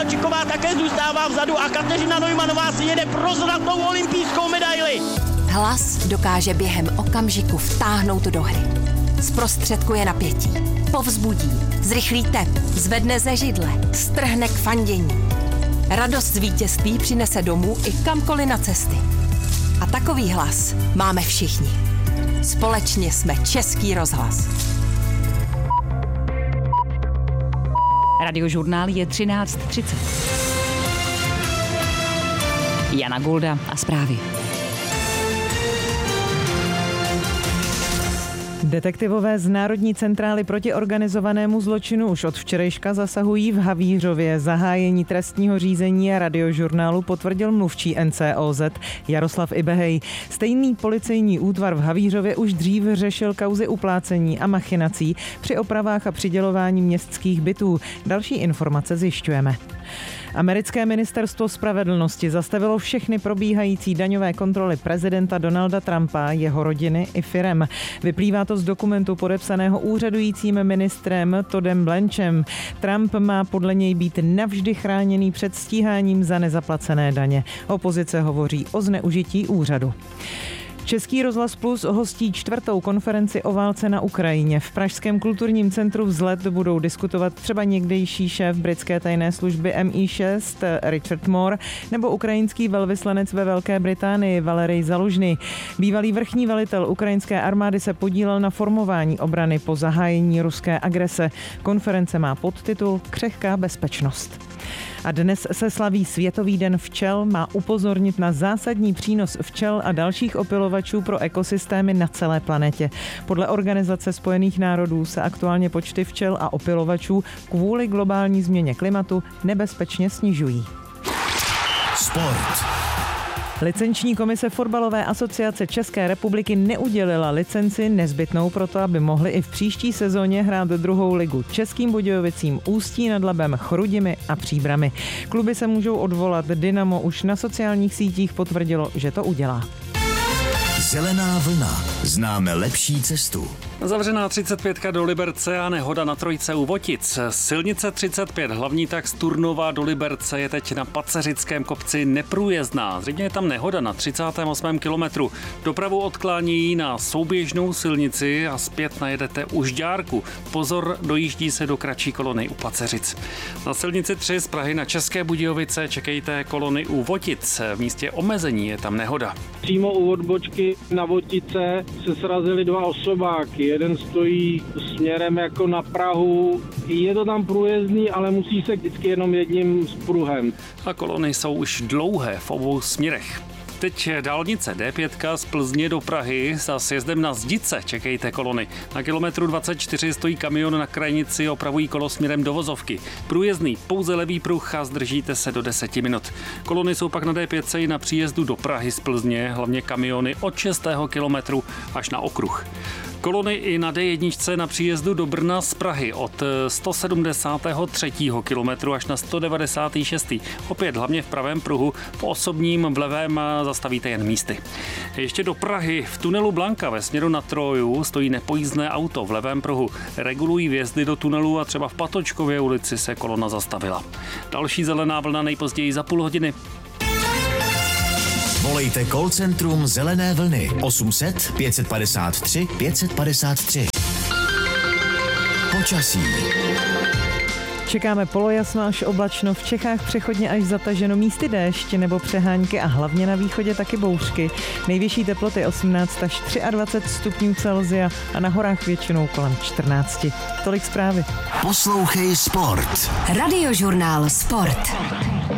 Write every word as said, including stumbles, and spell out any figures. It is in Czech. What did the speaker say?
Kovalčiková také zůstává vzadu a Kateřina Neumannová si jede pro zlatou olympijskou medaili. Hlas dokáže během okamžiku vtáhnout do hry. Zprostředkuje napětí, povzbudí, zrychlí tep, zvedne ze židle, strhne k fandění. Radost z vítězství přinese domů i kamkoliv na cesty. A takový hlas máme všichni. Společně jsme Český rozhlas. Radiožurnál je třináct třicet. Jana Golda a zprávy. Detektivové z Národní centrály proti organizovanému zločinu už od včerejška zasahují v Havířově. Zahájení trestního řízení a Radiožurnálu potvrdil mluvčí N C O Z Jaroslav Ibehej. Stejný policejní útvar v Havířově už dřív řešil kauzy uplácení a machinací při opravách a přidělování městských bytů. Další informace zjišťujeme. Americké ministerstvo spravedlnosti zastavilo všechny probíhající daňové kontroly prezidenta Donalda Trumpa, jeho rodiny i firem. Vyplývá to z dokumentu podepsaného úřadujícím ministrem Toddem Blanchem. Trump má podle něj být navždy chráněný před stíháním za nezaplacené daně. Opozice hovoří o zneužití úřadu. Český rozhlas Plus hostí čtvrtou konferenci o válce na Ukrajině. V pražském kulturním centru Vzlet budou diskutovat třeba někdejší šéf britské tajné služby M I šest Richard Moore nebo ukrajinský velvyslanec ve Velké Británii Valerij Zalužny. Bývalý vrchní velitel ukrajinské armády se podílel na formování obrany po zahájení ruské agrese. Konference má podtitul Křehká bezpečnost. A dnes se slaví Světový den včel, má upozornit na zásadní přínos včel a dalších opylovačů pro ekosystémy na celé planetě. Podle Organizace spojených národů se aktuálně počty včel a opylovačů kvůli globální změně klimatu nebezpečně snižují. Sport. Licenční komise Fotbalové asociace České republiky neudělila licenci nezbytnou pro to, aby mohli i v příští sezóně hrát druhou ligu Českým Budějovicím, Ústí nad Labem, Chrudimi a Příbrami. Kluby se můžou odvolat, Dynamo už na sociálních sítích potvrdilo, že to udělá. Zelená vlna. Známe lepší cestu. Zavřená třicet pět do Liberce a nehoda na trojce u Votic. Silnice třicet pět, hlavní tak z Turnova do Liberce, je teď na Paceřickém kopci neprůjezdná. Zřejmě je tam nehoda na třicátém osmém kilometru. Dopravu odklání na souběžnou silnici a zpět najedete u Žďárku. Pozor, dojíždí se do kratší kolony u Paceřic. Na silnici tři z Prahy na České Budějovice čekejte kolony u Votic. V místě omezení je tam nehoda. Přímo u odbočky na Votice se srazily dva osobáky. Jeden stojí směrem jako na Prahu. Je to tam průjezdný, ale musí se vždycky jenom jedním spruhem. A kolony jsou už dlouhé v obou směrech. Teď dálnice D pět z Plzně do Prahy za sjezdem na Zdice čekejte kolony. Na kilometru dvacet čtyři stojí kamion na krajnici, opravují kolo směrem do Vozovky. Průjezdný pouze levý pruh a zdržíte se do deseti minut. Kolony jsou pak na D pět i na příjezdu do Prahy z Plzně, hlavně kamiony od šestého kilometru až na okruh. Kolony i na D jedna na příjezdu do Brna z Prahy od sto sedmdesátého třetího kilometru až na sto devadesátého šestého Opět hlavně v pravém pruhu, v osobním v levém zastavíte jen místy. Ještě do Prahy v tunelu Blanka ve směru na Troju stojí nepojízdné auto v levém pruhu. Regulují vjezdy do tunelu a třeba v Patočkově ulici se kolona zastavila. Další zelená vlna nejpozději za půl hodiny. Volejte call centrum Zelené vlny osm set pět padesát tři pět padesát tři. Počasí. Čekáme polojasno až oblačno, v Čechách přechodně až zataženo, místy déšť nebo přehánky a hlavně na východě taky bouřky. Nejvyšší teploty osmnáct až dvacet tři stupňů Celsia a na horách většinou kolem čtrnáct. Tolik zprávy. Poslouchej Sport. Radiožurnál Sport.